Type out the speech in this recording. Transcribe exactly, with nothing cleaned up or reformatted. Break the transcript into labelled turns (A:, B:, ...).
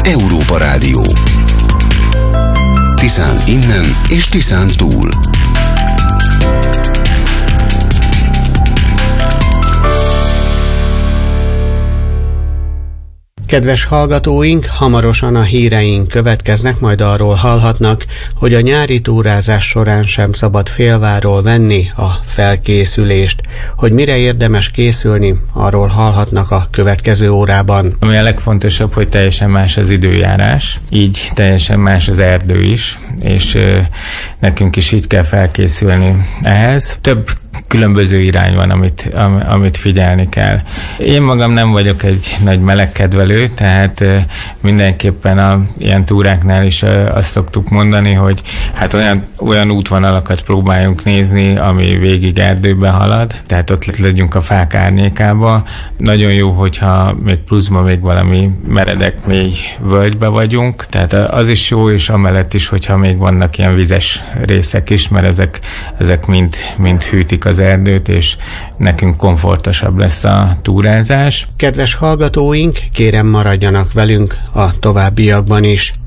A: Európa Rádió. Tiszán innen és Tiszán túl.
B: Kedves hallgatóink, hamarosan a híreink következnek, majd arról hallhatnak, hogy a nyári túrázás során sem szabad félváról venni a felkészülést. Hogy mire érdemes készülni, arról hallhatnak a következő órában.
C: Ami a legfontosabb, hogy teljesen más az időjárás, így teljesen más az erdő is, és ö, nekünk is így kell felkészülni ehhez. Több különböző irány van, amit, am, amit figyelni kell. Én magam nem vagyok egy nagy melegkedvelő, tehát uh, mindenképpen a ilyen túráknál is uh, azt szoktuk mondani, hogy hát olyan, olyan útvonalakat próbáljunk nézni, ami végig erdőbe halad, tehát ott legyünk a fák árnyékába. Nagyon jó, hogyha még pluszban még valami meredek mély völgybe vagyunk, tehát az is jó, és amellett is, hogyha még vannak ilyen vizes részek is, mert ezek, ezek mind, mind hűtik az erdőt, és nekünk komfortosabb lesz a túrázás.
B: Kedves hallgatóink, kérem maradjanak velünk a továbbiakban is.